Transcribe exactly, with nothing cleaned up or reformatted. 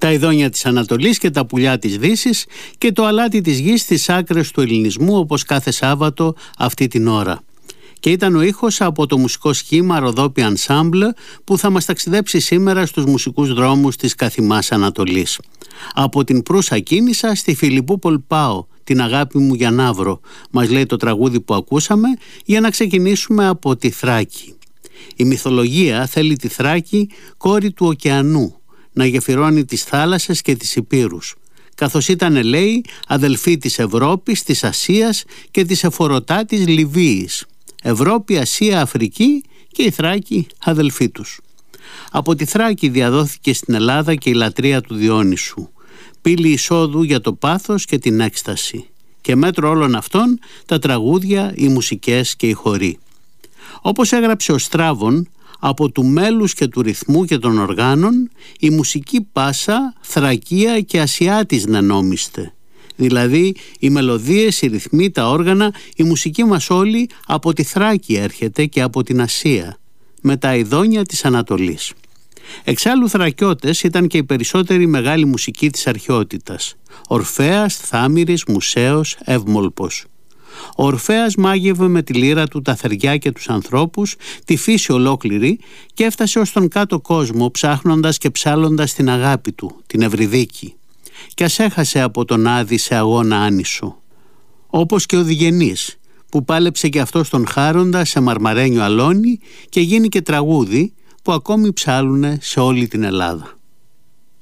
τα ειδόνια της Ανατολής και τα πουλιά της Δύσης και το αλάτι της γης στις άκρες του ελληνισμού, όπως κάθε Σάββατο αυτή την ώρα. Και ήταν ο ήχος από το μουσικό σχήμα Ροδόπι Ensemble που θα μας ταξιδέψει σήμερα στους μουσικούς δρόμους της καθημάς Ανατολής. Από την Προύσα κίνησα στη Φιλιππούπολ πάω, την αγάπη μου για να βρω, μας λέει το τραγούδι που ακούσαμε, για να ξεκινήσουμε από τη Θράκη. Η μυθολογία θέλει τη Θράκη κόρη του ωκεανού, να γεφυρώνει τις θάλασσες και τις υπήρους, καθώς ήταν, λέει, αδελφή της Ευρώπης, της Ασίας και της εφορωτά της Λιβύης. Ευρώπη, Ασία, Αφρική και η Θράκη αδελφοί τους. Από τη Θράκη διαδόθηκε στην Ελλάδα και η λατρεία του Διόνυσου, πύλη εισόδου για το πάθος και την έκσταση, και μέτρο όλων αυτών τα τραγούδια, οι μουσικές και οι χοροί. Όπως έγραψε ο Στράβων, από του μέλους και του ρυθμού και των οργάνων η μουσική πάσα Θρακία και Ασιάτης νενόμιστε. Δηλαδή οι μελωδίες, οι ρυθμοί, τα όργανα, η μουσική μας όλη από τη Θράκη έρχεται και από την Ασία, με τα ειδόνια της Ανατολής. Εξάλλου Θρακιώτες ήταν και οι περισσότεροι μεγάλοι μουσικοί της αρχαιότητας. Ορφέας, Θάμηρης, Μουσαίος, Ευμόλπος. Ο Ορφέας μάγευε με τη λύρα του τα θεριά και τους ανθρώπους, τη φύση ολόκληρη, και έφτασε ως τον κάτω κόσμο ψάχνοντας και ψάλλοντας την αγάπη του, την Ευρυδίκη. Κι ας έχασε από τον Άδη σε αγώνα άνισο. Όπως και ο Διγενής, που πάλεψε και αυτός τον Χάροντα σε μαρμαρένιο αλόνι και γίνει και τραγούδι που ακόμη ψάλουνε σε όλη την Ελλάδα.